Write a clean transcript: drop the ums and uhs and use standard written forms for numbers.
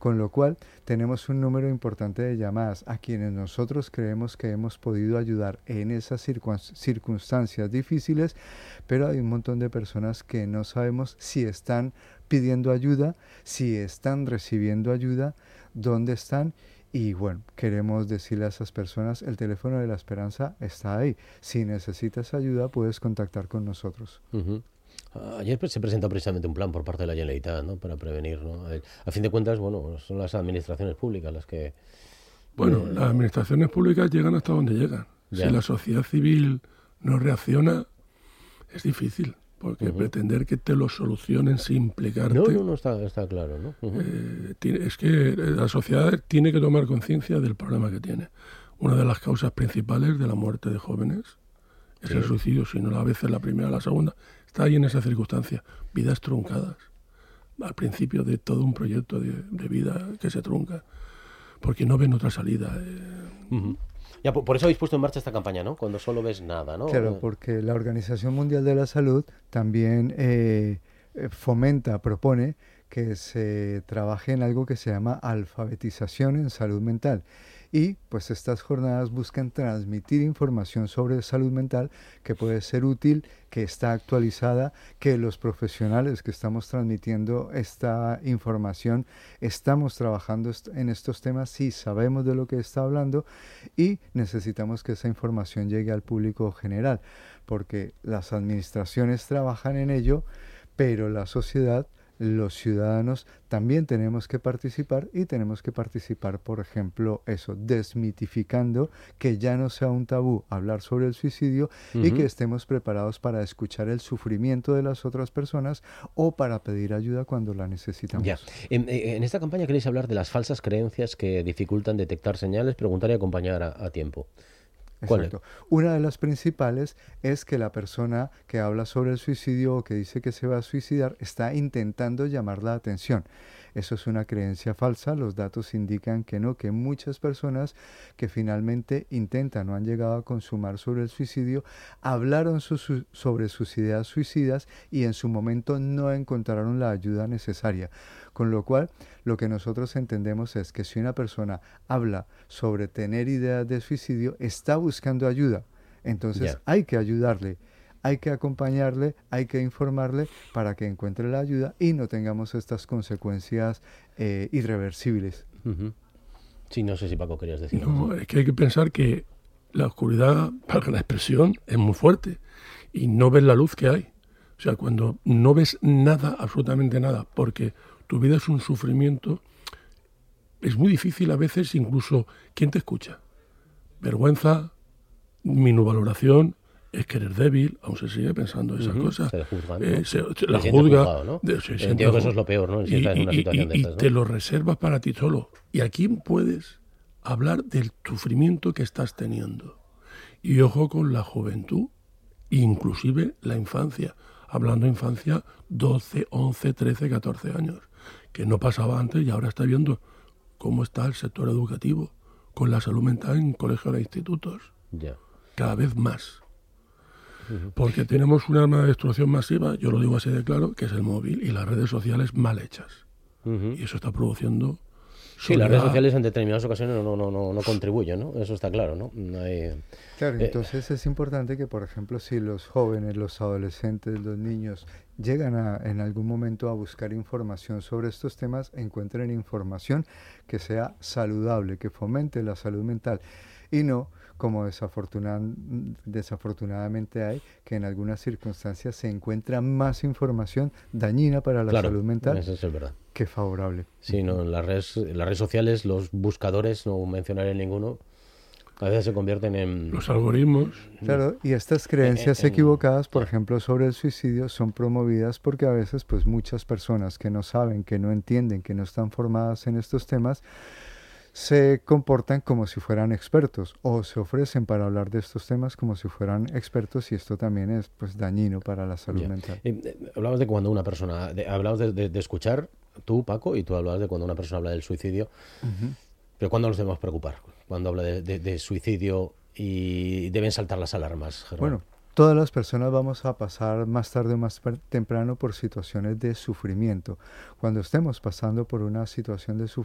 con lo cual tenemos un número importante de llamadas a quienes nosotros creemos que hemos podido ayudar en esas circunstancias difíciles, pero hay un montón de personas que no sabemos si están pidiendo ayuda, si están recibiendo ayuda, dónde están. Y bueno, queremos decirle a esas personas, el teléfono de la esperanza está ahí. Si necesitas ayuda, puedes contactar con nosotros. Uh-huh. Ayer se presentó precisamente un plan por parte de la Generalitat, ¿no?, para prevenir, ¿no? A fin de cuentas, bueno, son las administraciones públicas las que... Bueno, las administraciones públicas llegan hasta donde llegan. Ya. Si la sociedad civil no reacciona, es difícil, porque pretender que te lo solucionen sin implicarte... No, está claro, ¿no? Es que la sociedad tiene que tomar conciencia del problema que tiene. Una de las causas principales de la muerte de jóvenes es el suicidio, si no a veces la primera o la segunda. Está ahí en esa circunstancia. Vidas truncadas. Al principio de todo un proyecto de vida que se trunca, porque no ven otra salida. Ya, por eso habéis puesto en marcha esta campaña, ¿no? Cuando solo ves nada, ¿no? Claro, porque la Organización Mundial de la Salud también propone que se trabaje en algo que se llama alfabetización en salud mental. Y pues estas jornadas buscan transmitir información sobre salud mental que puede ser útil, que está actualizada, que los profesionales que estamos transmitiendo esta información estamos trabajando en estos temas, sí sabemos de lo que está hablando y necesitamos que esa información llegue al público general, porque las administraciones trabajan en ello, pero la sociedad, los ciudadanos también tenemos que participar y tenemos que participar, por ejemplo, desmitificando que ya no sea un tabú hablar sobre el suicidio y que estemos preparados para escuchar el sufrimiento de las otras personas o para pedir ayuda cuando la necesitamos. Ya. En esta campaña queréis hablar de las falsas creencias que dificultan detectar señales, preguntar y acompañar a tiempo. Exacto. Una de las principales es que la persona que habla sobre el suicidio o que dice que se va a suicidar está intentando llamar la atención. Eso es una creencia falsa. Los datos indican que no, que muchas personas que finalmente intentan o han llegado a consumar sobre el suicidio hablaron sobre sus ideas suicidas y en su momento no encontraron la ayuda necesaria. Con lo cual, lo que nosotros entendemos es que si una persona habla sobre tener ideas de suicidio, está buscando ayuda. Entonces hay que ayudarle, hay que acompañarle, hay que informarle para que encuentre la ayuda y no tengamos estas consecuencias irreversibles. Sí, no sé si Paco querías decir algo. No, es que hay que pensar que la oscuridad, para la expresión, es muy fuerte y no ves la luz que hay. O sea, cuando no ves nada, absolutamente nada, porque tu vida es un sufrimiento, es muy difícil a veces incluso, ¿quién te escucha? Vergüenza, minusvaloración, es que eres débil, aún se sigue pensando esas cosas. Se le juzga, ¿no? Se la juzga. Juzgado, ¿no? Entiendo que eso es lo peor, ¿no? Si estás en una situación de estas, ¿no? Te lo reservas para ti solo. ¿Y a quién puedes hablar del sufrimiento que estás teniendo? Y ojo con la juventud, inclusive la infancia. Hablando de infancia, 12, 11, 13, 14 años, que no pasaba antes y ahora está viendo cómo está el sector educativo con la salud mental en colegios e institutos. Cada vez más. Porque tenemos un arma de destrucción masiva, yo lo digo así de claro, que es el móvil y las redes sociales mal hechas. Y eso está produciendo... Sí, las redes sociales en determinadas ocasiones no contribuyen, ¿no? Eso está claro, ¿no? Claro, entonces es importante que, por ejemplo, si los jóvenes, los adolescentes, los niños llegan en algún momento a buscar información sobre estos temas, encuentren información que sea saludable, que fomente la salud mental y no como desafortunadamente hay, que en algunas circunstancias se encuentra más información dañina para la salud mental eso es verdad. Que favorable. Sí, no, en las redes sociales, los buscadores, no mencionaré ninguno, a veces se convierten en... Los algoritmos. Claro, y estas creencias equivocadas, por ejemplo, sobre el suicidio, son promovidas porque a veces pues muchas personas que no saben, que no entienden, que no están formadas en estos temas, se comportan como si fueran expertos o se ofrecen para hablar de estos temas como si fueran expertos y esto también es pues dañino para la salud mental. Hablabas de cuando una persona, hablabas de escuchar, tú Paco, y tú hablabas de cuando una persona habla del suicidio, pero ¿cuándo nos debemos preocupar? Cuando habla de suicidio y deben saltar las alarmas, Germán. Bueno, todas las personas vamos a pasar más tarde o más temprano por situaciones de sufrimiento. Cuando estemos pasando por una situación